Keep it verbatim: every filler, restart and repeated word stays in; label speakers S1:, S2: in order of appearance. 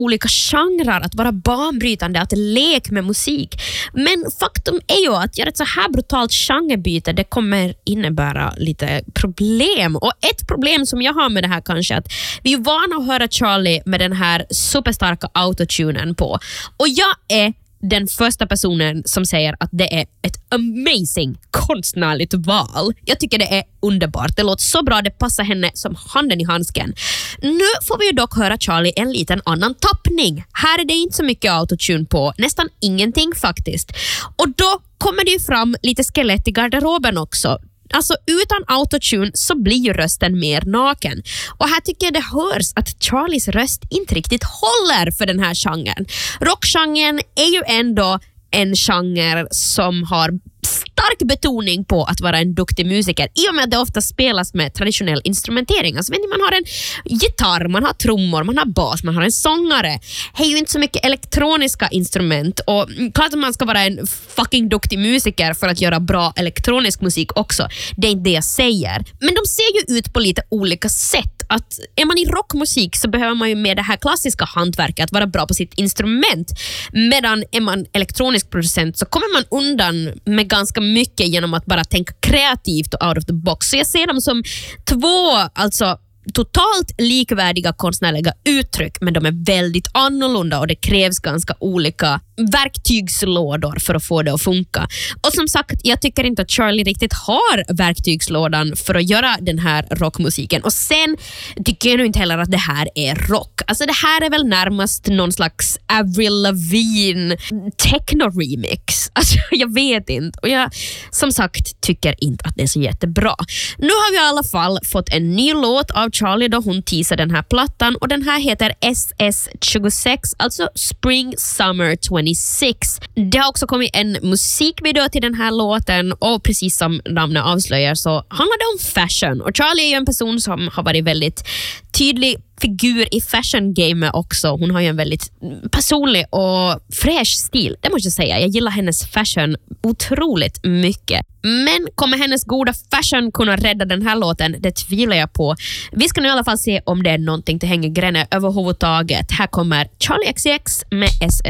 S1: olika genrer, att vara banbrytande, att leka med musik. Men faktum är ju att göra ett så här brutalt genrebyte, det kommer innebära lite problem. Och ett problem som jag har med det här kanske att vi är vana att höra Charlie med den här superstarka autotunen på. Och jag är den första personen som säger att det är ett amazing konstnärligt val. Jag tycker det är underbart. Det låter så bra, det passar henne som handen i handsken. Nu får vi ju dock höra Charlie en liten annan tappning. Här är det inte så mycket autotune på, nästan ingenting faktiskt. Och då kommer det ju fram lite skelett i garderoben också. Alltså utan autotune så blir ju rösten mer naken. Och här tycker jag det hörs att Charlies röst inte riktigt håller för den här genren. Rockgenren är ju ändå en genre som har stark betoning på att vara en duktig musiker i och med att det ofta spelas med traditionell instrumentering. Alltså man har en gitarr, man har trummor, man har bas, man har en sångare. Det är ju inte så mycket elektroniska instrument och klart att man ska vara en fucking duktig musiker för att göra bra elektronisk musik också. Det är inte det jag säger. Men de ser ju ut på lite olika sätt. Att är man i rockmusik så behöver man ju med det här klassiska hantverket att vara bra på sitt instrument. Medan är man elektronisk producent så kommer man undan med ganska mycket genom att bara tänka kreativt och out of the box. Så jag ser dem som två, alltså totalt likvärdiga konstnärliga uttryck, men de är väldigt annorlunda och det krävs ganska olika verktygslådor för att få det att funka. Och som sagt, jag tycker inte att Charlie riktigt har verktygslådan för att göra den här rockmusiken. Och sen tycker jag nog inte heller att det här är rock. Alltså det här är väl närmast någon slags Avril Lavigne techno-remix. Alltså jag vet inte. Och jag som sagt tycker inte att det är så jättebra. Nu har vi i alla fall fått en ny låt av Charlie då hon teasar den här plattan och den här heter S S tjugosex, alltså Spring Summer tjugosex. Det har också kommit en musikvideo till den här låten och precis som namnet avslöjar så handlar det om fashion och Charlie är ju en person som har varit väldigt tydlig figur i fashion game också. Hon har ju en väldigt personlig och fräsch stil, det måste jag säga. Jag gillar hennes fashion otroligt mycket. Men kommer hennes goda fashion kunna rädda den här låten? Det tvivlar jag på. Vi ska nu i alla fall se om det är någonting till hänga gränne överhuvudtaget. Här kommer Charli X C X med S